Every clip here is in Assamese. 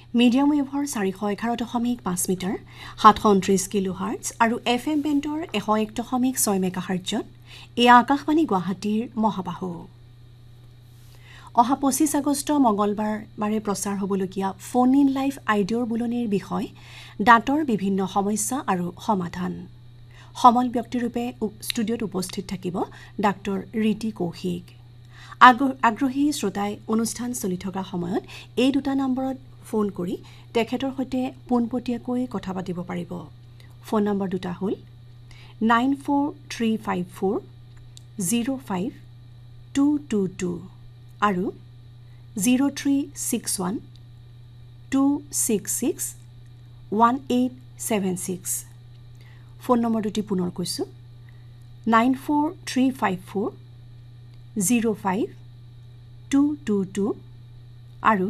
মিডিয়াম ৱেভৰ 411.5 মিটাৰ 729 কিলোহাৰ্টজ আৰু FM বেণ্ডৰ 101.6 মেগাহাৰ্টজত এয়া আকাশবাণী গুৱাহাটীৰ মহাবাহু অহা 25 আগষ্ট মঙ্গলবাৰ বাৰে প্ৰচাৰ হ'বলগীয়া ফোন ইন লাইভ আইডিঅ'ৰ বুলনিৰ বিষয় দাঁতৰ বিভিন্ন সমস্যা আৰু সমাধান সমল ব্যক্তিৰূপে ষ্টুডিঅ'ত উপস্থিত থাকিব ডাক্তৰ ৰীতি কৌশিক আগ্ৰহী শ্ৰোতাই অনুষ্ঠান চলি থকা সময়ত এই দুটা নম্বৰত ফোন কৰি তেখেতৰ সৈতে পোনপটীয়াকৈ কথা পাতিব পাৰিব ফোন নম্বৰ দুটা হ'ল 943540522 আৰু 0361266186 ফোন নম্বৰ দুটি পুনৰ কৈছো 943540522 আৰু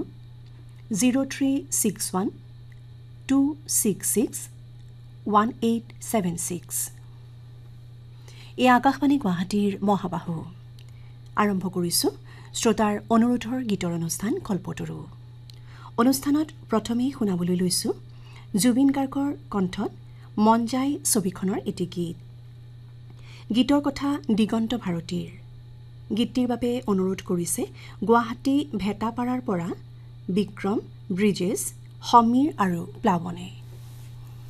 0361266186 এই আকাশবাণী গুৱাহাটীৰ মহাবাহু আৰম্ভ কৰিছো শ্ৰোতাৰ অনুৰোধৰ গীতৰ অনুষ্ঠান কল্পতৰু অনুষ্ঠানত প্ৰথমেই শুনাবলৈ লৈছো জুবিন গাৰ্গৰ কণ্ঠত মন যায় ছবিখনৰ এটি গীত গীতৰ কথা দিগন্ত ভাৰতীৰ গীতটিৰ বাবে অনুৰোধ কৰিছে গুৱাহাটী ভেটাপাৰাৰ পৰা বিক্ৰম ব্ৰিজেশ সমীৰ আৰু প্লাৱনে